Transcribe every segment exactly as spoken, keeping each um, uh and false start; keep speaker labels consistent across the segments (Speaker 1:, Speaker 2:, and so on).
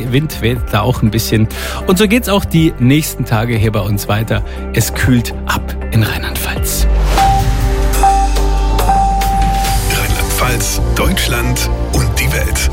Speaker 1: Wind weht da auch ein bisschen. Und so geht's auch die nächsten Tage hier bei uns weiter. Es kühlt ab in Rheinland-Pfalz.
Speaker 2: Rheinland-Pfalz, Deutschland und die Welt.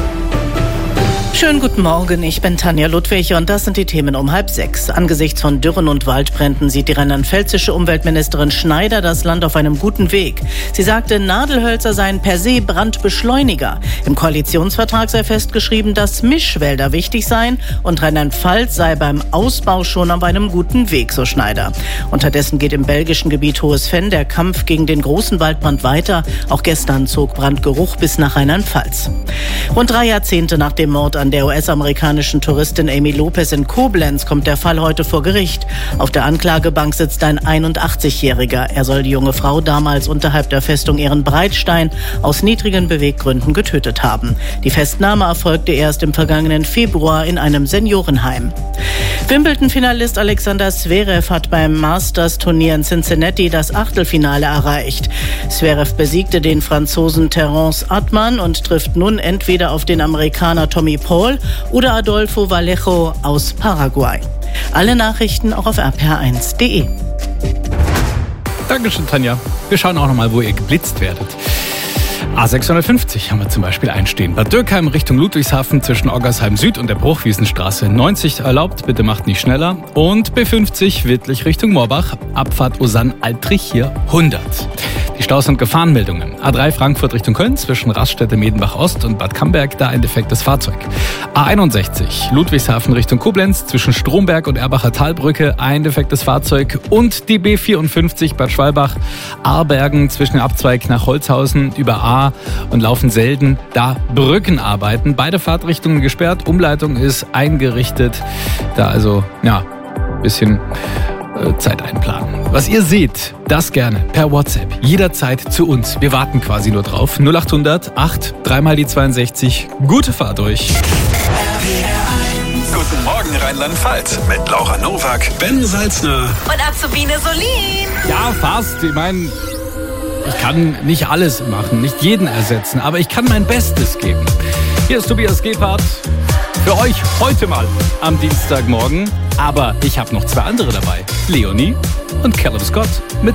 Speaker 3: Schönen guten Morgen, ich bin Tanja Ludwig und das sind die Themen um halb sechs. Angesichts von Dürren und Waldbränden sieht die rheinland-pfälzische Umweltministerin Schneider das Land auf einem guten Weg. Sie sagte, Nadelhölzer seien per se Brandbeschleuniger. Im Koalitionsvertrag sei festgeschrieben, dass Mischwälder wichtig seien und Rheinland-Pfalz sei beim Ausbau schon auf einem guten Weg, so Schneider. Unterdessen geht im belgischen Gebiet Hohes-Venn der Kampf gegen den großen Waldbrand weiter. Auch gestern zog Brandgeruch bis nach Rheinland-Pfalz. Rund drei Jahrzehnte nach dem Mord an der U S-amerikanischen Touristin Amy Lopez in Koblenz kommt der Fall heute vor Gericht. Auf der Anklagebank sitzt ein einundachtzigjähriger. Er soll die junge Frau damals unterhalb der Festung Ehrenbreitstein aus niedrigen Beweggründen getötet haben. Die Festnahme erfolgte erst im vergangenen Februar in einem Seniorenheim. Wimbledon-Finalist Alexander Zverev hat beim Masters-Turnier in Cincinnati das Achtelfinale erreicht. Zverev besiegte den Franzosen Terence Atman und trifft nun entweder auf den Amerikaner Tommy Paul oder Adolfo Vallejo aus Paraguay. Alle Nachrichten auch auf r p r eins punkt d e.
Speaker 1: Dankeschön, Tanja. Wir schauen auch nochmal, wo ihr geblitzt werdet. A sechshundertfünfzig haben wir zum Beispiel einstehen. Bad Dürkheim Richtung Ludwigshafen zwischen Oggersheim Süd und der Bruchwiesenstraße neunzig erlaubt, bitte macht nicht schneller. Und B fünfzig Wittlich Richtung Moorbach, Abfahrt Osann-Altrich hier hundert. Die Staus- und Gefahrenmeldungen. A drei Frankfurt Richtung Köln zwischen Raststätte Medenbach Ost und Bad Camberg, da ein defektes Fahrzeug. A einundsechzig Ludwigshafen Richtung Koblenz zwischen Stromberg und Erbacher Talbrücke, ein defektes Fahrzeug. Und die B vierundfünfzig Bad Schwalbach, Aarbergen zwischen dem Abzweig nach Holzhausen über A und Laufen-Selden, da Brückenarbeiten. Beide Fahrtrichtungen gesperrt, Umleitung ist eingerichtet. Da also, ja, bisschen Zeit einplanen. Was ihr seht, das gerne per WhatsApp, jederzeit zu uns. Wir warten quasi nur drauf. null achthundert acht, dreimal die zweiundsechzig. Gute Fahrt euch.
Speaker 2: Guten Morgen Rheinland-Pfalz mit Laura Nowak, Ben Salzner
Speaker 4: und Azubine Solin.
Speaker 1: Ja, fast. Ich meine, ich kann nicht alles machen, nicht jeden ersetzen, aber ich kann mein Bestes geben. Hier ist Tobias Gebhardt. Für euch heute mal am Dienstagmorgen. Aber ich habe noch zwei andere dabei. Leonie und Callum Scott mit